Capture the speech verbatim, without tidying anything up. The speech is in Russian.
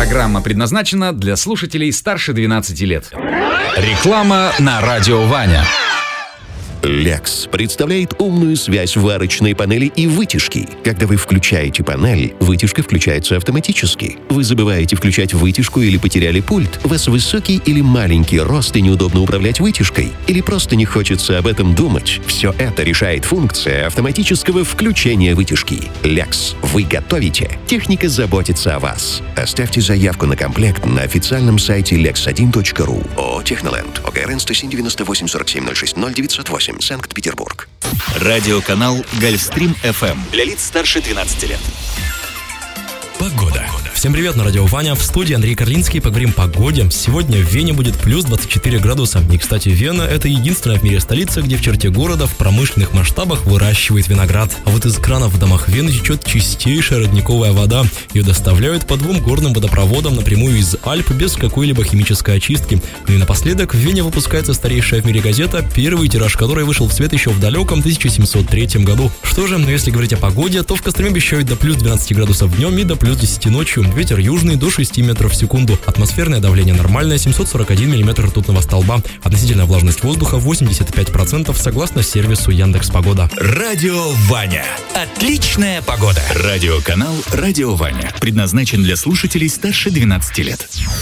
Программа предназначена для слушателей старше двенадцати лет. Реклама на радио Ваня. Lex представляет умную связь варочной панели и вытяжки. Когда вы включаете панель, вытяжка включается автоматически. Вы забываете включать вытяжку или потеряли пульт, у вас высокий или маленький рост и неудобно управлять вытяжкой, или просто не хочется об этом думать. Все это решает функция автоматического включения вытяжки. Lex. Вы готовите. Техника заботится о вас. Оставьте заявку на комплект на официальном сайте лекс один точка ру. ООО «Техноленд». ОГРН сто семь девяносто восемь сорок семь ноль шесть ноль девятьсот восемь. Санкт-Петербург. Радиоканал Гольфстрим эф эм для лиц старше двенадцати лет. Погода. Всем привет, на радио Ваня. В студии Андрей Карлинский. Поговорим о погоде. Сегодня в Вене будет плюс двадцать четыре градуса. И, кстати, Вена — это единственная в мире столица, где в черте города в промышленных масштабах выращивает виноград. А вот из кранов в домах Вены течет чистейшая родниковая вода. Ее доставляют по двум горным водопроводам напрямую из Альп без какой-либо химической очистки. Ну и напоследок, в Вене выпускается старейшая в мире газета, первый тираж которой вышел в свет еще в далеком тысяча семьсот третьем году. Что же, ну если говорить о погоде, то в Костроме обещают до плюс двенадцати градусов днем и до плюс десяти ночью. Ветер южный до шести метров в секунду. Атмосферное давление нормальное, семьсот сорок один миллиметр ртутного столба. Относительная влажность воздуха восемьдесят пять процентов согласно сервису Яндекс.Погода. Радио Ваня. Отличная погода. Радиоканал Радио Ваня предназначен для слушателей старше двенадцати лет.